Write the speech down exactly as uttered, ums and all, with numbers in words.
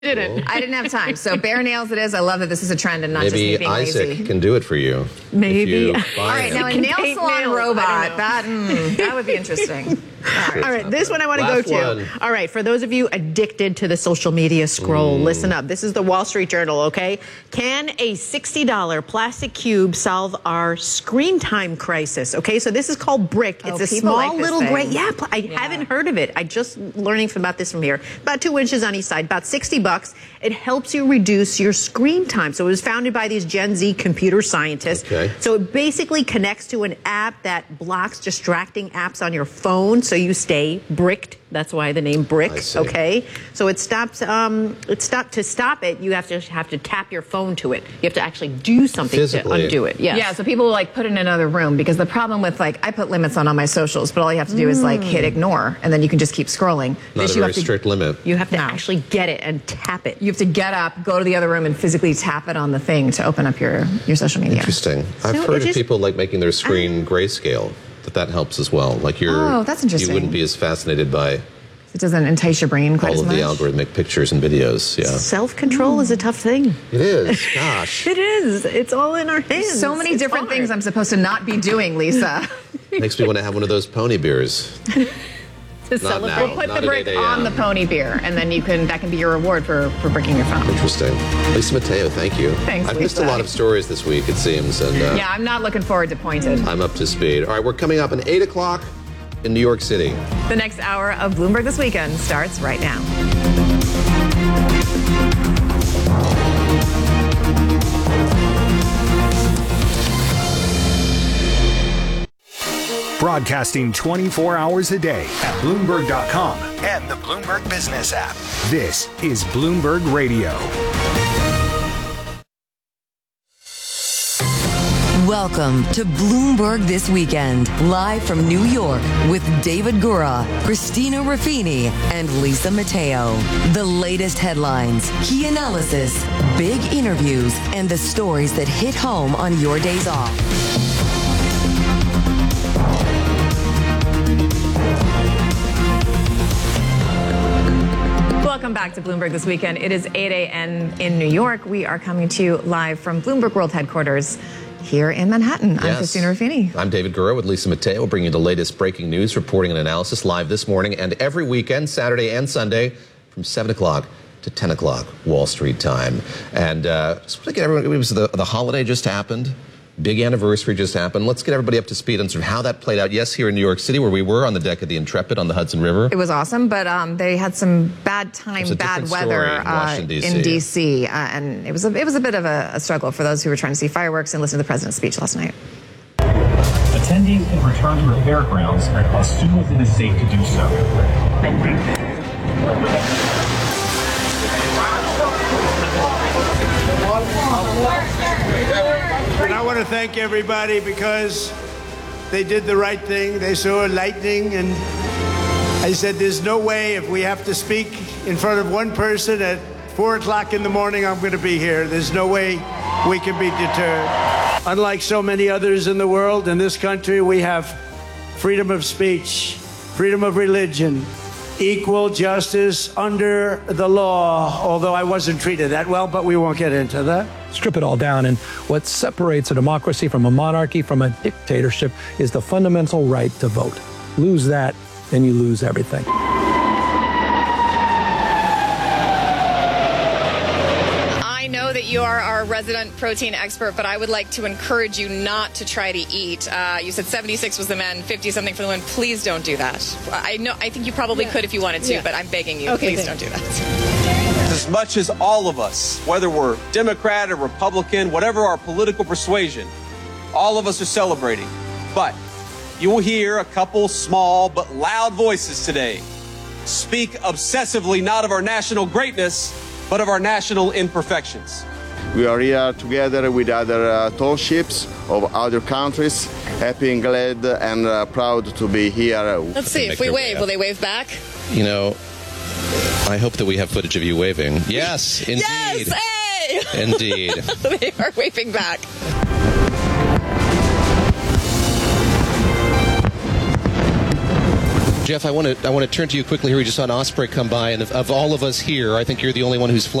Didn't. I didn't have time. So bare nails it is. I love that this is a trend and not Maybe just me being Isaac lazy. can do it for you. Maybe. You All right, now a nail paint salon nails. robot. That mm, that would be interesting. All right. All right, this one I want to go Last to. one. All right, for those of you addicted to the social media scroll, Mm. listen up. This is the Wall Street Journal, okay? Can a sixty dollar plastic cube solve our screen time crisis? Okay, so this is called Brick. Oh, It's a people small like this little thing. gray. Yeah, pl- I Yeah. haven't heard of it. I just learning about this from here. About two inches on each side, about sixty bucks. It helps you reduce your screen time. So it was founded by these Gen Z computer scientists. Okay. So it basically connects to an app that blocks distracting apps on your phone, so you stay bricked. That's why the name Brick. I see. Okay. So it stops. Um, it stop to stop it. You have to have to tap your phone to it. You have to actually do something Physically. to undo it. Yes. Yeah, so people will like put it in another room because the problem with like I put limits on all my socials, but all you have to do is like hit ignore and then you can just keep scrolling. Not This a you very have to, strict limit. You have to No. actually get it and tap it. You have to get up, go to the other room, and physically tap it on the thing to open up your your social media. Interesting. I've So heard it of is- people like making their screen grayscale. That that helps as well. Like you're, Oh, that's interesting. You wouldn't be as fascinated by It doesn't entice your brain quite all as of much. the algorithmic pictures and videos. Yeah, Self-control is a tough thing. it is. Gosh, It is. It's all in our hands. So many It's different hard. things I'm supposed to not be doing, Lisa. makes me want to have one of those pony beers. to Not celebrate. now. Put Not the at brick eight a m. on the pony beer, and then you can that can be your reward for, for bricking your phone. Interesting. Lisa Mateo, thank you. Thanks, I've missed a Lisa. lot of stories this week, it seems, and uh, Yeah, I'm not looking forward to Pointed. I'm up to speed. All right, we're coming up at eight o'clock in New York City. The next hour of Bloomberg This Weekend starts right now. Broadcasting twenty-four hours a day at Bloomberg dot com and the Bloomberg Business app. This is Bloomberg Radio. Welcome to Bloomberg This Weekend, live from New York with David Gura, Christina Raffini, and Lisa Mateo. The latest headlines, key analysis, big interviews, and the stories that hit home on your days off. Welcome back to Bloomberg This Weekend. It is eight a m in New York. We are coming to you live from Bloomberg World Headquarters here in Manhattan. I'm Yes. Christina Raffini. I'm David Gura with Lisa Mateo. We'll bring you the latest breaking news, reporting and analysis live this morning and every weekend, Saturday and Sunday, from seven o'clock to ten o'clock Wall Street time. And uh, just want to get everyone, it was the, the holiday just happened. Big anniversary just happened. Let's get everybody up to speed on sort of how that played out. Yes, here in New York City, where we were on the deck of the Intrepid on the Hudson River. It was awesome, but um, they had some bad time, It's a bad different weather story in uh, Washington, D C. in D C, uh, and it was a it was a bit of a, a struggle for those who were trying to see fireworks and listen to the president's speech last night. Attendees can return to the fairgrounds as soon as it is safe to do so. And I want to thank everybody because they did the right thing. They saw lightning, and I said, there's no way if we have to speak in front of one person at four o'clock in the morning, I'm going to be here. There's no way we can be deterred. Unlike so many others in the world, in this country, we have freedom of speech, freedom of religion, equal justice under the law, although I wasn't treated that well, but we won't get into that. Strip it all down, and what separates a democracy from a monarchy from a dictatorship is the fundamental right to vote. Lose that, then you lose everything. I know that you are our resident protein expert, but I would like to encourage you not to try to eat. Uh, you said seventy-six was the men, fifty something for the women. Please don't do that. I know. I think you probably Yeah. could if you wanted to, Yeah. but I'm begging you, Okay, please thank don't do that. As much as all of us, whether we're Democrat or Republican, whatever our political persuasion, all of us are celebrating. But you will hear a couple small but loud voices today speak obsessively not of our national greatness, but of our national imperfections. We are here together with other uh, tall ships of other countries, happy and glad and uh, proud to be here. Let's see, if we wave, will they wave back? You know, I hope that we have footage of you waving. Yes, indeed. Yes, hey! Indeed. They are waving back. Jeff, I want to I want to turn to you quickly here. We just saw an Osprey come by, and of, of all of us here, I think you're the only one who's flown